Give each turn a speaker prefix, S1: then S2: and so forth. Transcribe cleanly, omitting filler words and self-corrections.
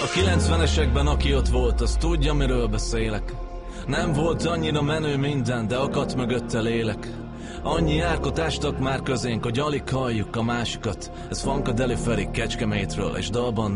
S1: A 90-esekben aki ott volt, az tudja, miről beszélek. Nem volt annyira menő minden, de akadt mögötte lélek. Annyi árkot ástak már közénk, hogy alig halljuk a másikat. Ez Funkadelic Feri Kecskemétről, és dalban